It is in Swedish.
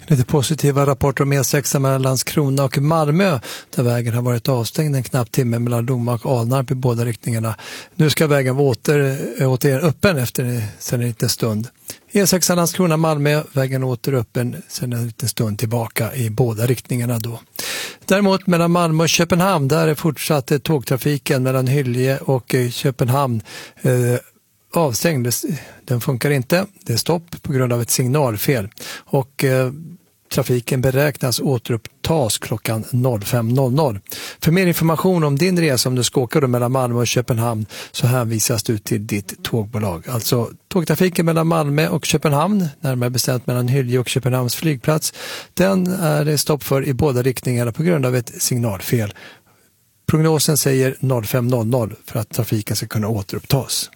Lite positiva rapporter om E6 mellan Landskrona och Malmö där vägen har varit avstängd en knapp timme mellan Lomma och Alnarp i båda riktningarna. Nu ska vägen vara åter öppen sedan en liten stund. E6 Landskrona-Malmö, vägen åter öppen sedan en liten stund tillbaka i båda riktningarna då. Däremot mellan Malmö och Köpenhamn där är fortsatt tågtrafiken mellan Hyllie och Köpenhamn avstängd. Den funkar inte. Det är stopp på grund av ett signalfel och trafiken beräknas återupptas klockan 05.00. För mer information om din resa om du ska åka mellan Malmö och Köpenhamn så hänvisas du till ditt tågbolag. Alltså tågtrafiken mellan Malmö och Köpenhamn, närmare bestämt mellan Hyllie och Köpenhamns flygplats, den är det stopp för i båda riktningarna på grund av ett signalfel. Prognosen säger 05.00 för att trafiken ska kunna återupptas.